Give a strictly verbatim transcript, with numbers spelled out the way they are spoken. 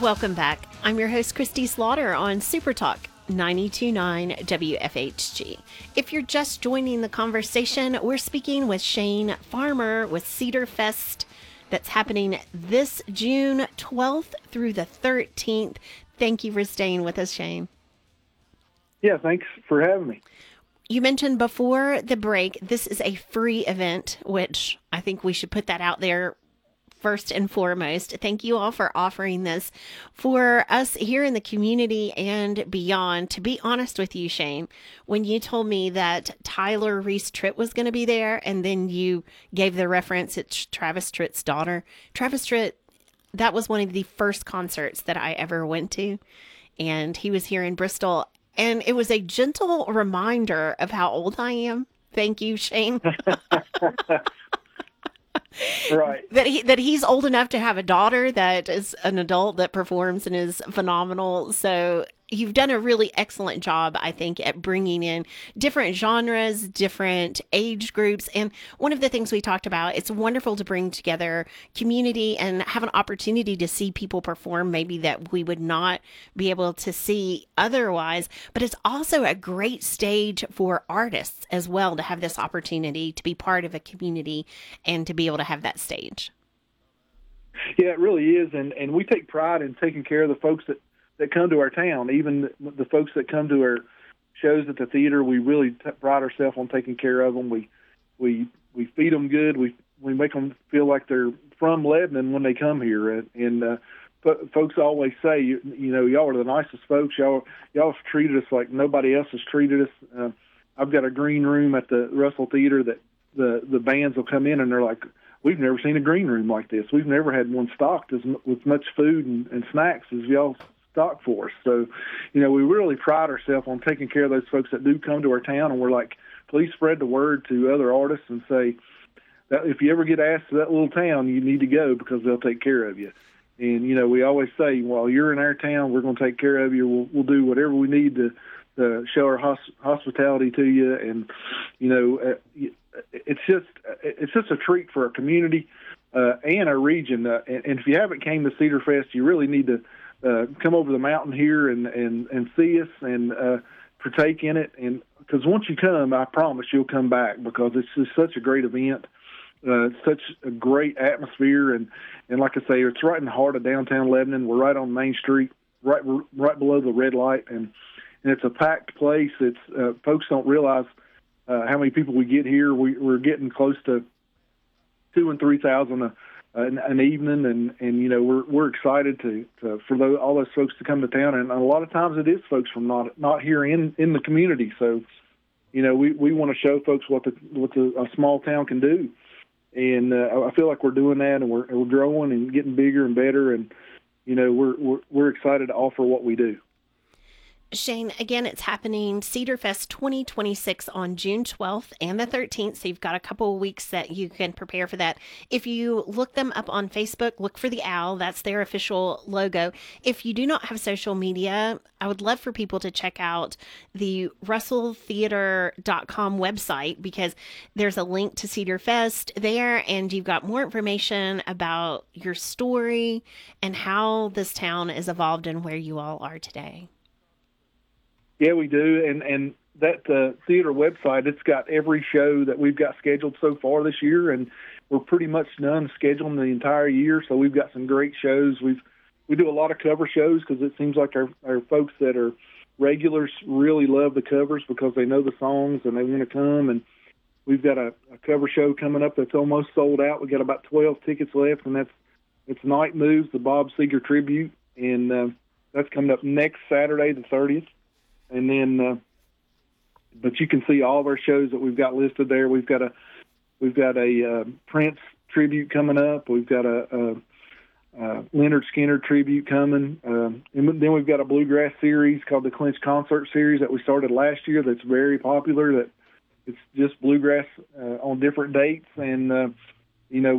Welcome back. I'm your host, Christy Slaughter on Super Talk ninety-two point nine W F H G. If you're just joining the conversation, we're speaking with Shane Farmer with Cedar Fest that's happening this June twelfth through the thirteenth. Thank you for staying with us, Shane. Yeah, thanks for having me. You mentioned before the break, this is a free event, which I think we should put that out there first and foremost. Thank you all for offering this for us here in the community and beyond. To be honest with you, Shane, when you told me that Tyler Reese Tritt was going to be there, and then you gave the reference, it's Travis Tritt's daughter. Travis Tritt, that was one of the first concerts that I ever went to, and he was here in Bristol. And it was a gentle reminder of how old I am. Thank you, Shane. Right. That he that he's old enough to have a daughter that is an adult that performs and is phenomenal. So you've done a really excellent job, I think, at bringing in different genres, different age groups. And one of the things we talked about, it's wonderful to bring together community and have an opportunity to see people perform maybe that we would not be able to see otherwise. But it's also a great stage for artists as well to have this opportunity to be part of a community and to be able to have that stage. Yeah, it really is. And, and we take pride in taking care of the folks that that come to our town, even the, the folks that come to our shows at the theater. We really t- pride ourselves on taking care of them. We we we feed them good. We we make them feel like they're from Lebanon when they come here. And, and uh, but folks always say, you, you know, y'all are the nicest folks. Y'all y'all have treated us like nobody else has treated us. Uh, I've got a green room at the Russell Theater that the the bands will come in and they're like, we've never seen a green room like this. We've never had one stocked as, with much food and, and snacks as y'all stock for us. So, you know, we really pride ourselves on taking care of those folks that do come to our town, and we're like, please spread the word to other artists and say that if you ever get asked to that little town, you need to go because they'll take care of you. And, you know, we always say, while you're in our town, we're going to take care of you. We'll, we'll do whatever we need to, to show our hos- hospitality to you. And, you know, uh, it's just it's just a treat for our community uh, and our region. Uh, and, and if you haven't came to Cedar Fest, you really need to Uh, come over the mountain here and, and, and see us and uh, partake in it. And because once you come, I promise you'll come back because it's just such a great event, uh, such a great atmosphere. And, and like I say, it's right in the heart of downtown Lebanon. We're right on Main Street, right right below the red light. And, and it's a packed place. It's uh, folks don't realize uh, how many people we get here. We, we're getting close to two and three thousand a An, an evening, and, and you know we're we're excited to, to for those, all those folks to come to town, and a lot of times it is folks from not not here in, in the community. So, you know, we, we want to show folks what the what the, a small town can do, and uh, I feel like we're doing that, and we're we're growing and getting bigger and better, and you know we're we're we're excited to offer what we do. Shane, again, it's happening Cedar Fest twenty twenty-six on June twelfth and the thirteenth. So you've got a couple of weeks that you can prepare for that. If you look them up on Facebook, look for the owl. That's their official logo. If you do not have social media, I would love for people to check out the russell theater dot com website because there's a link to Cedar Fest there, and you've got more information about your story and how this town has evolved and where you all are today. Yeah, we do, and and that uh, theater website, it's got every show that we've got scheduled so far this year, and we're pretty much done scheduling the entire year. So we've got some great shows. We've we do a lot of cover shows because it seems like our our folks that are regulars really love the covers because they know the songs and they want to come. And we've got a, a cover show coming up that's almost sold out. We got about twelve tickets left, and that's it's Night Moves, the Bob Seger tribute, and uh, that's coming up next Saturday, the thirtieth. And then, uh, but you can see all of our shows that we've got listed there. We've got a, we've got a uh, Prince tribute coming up. We've got a, a, a Leonard Skinner tribute coming, um, and then we've got a bluegrass series called the Clinch Concert Series that we started last year. That's very popular. That it's just bluegrass uh, on different dates, and uh, you know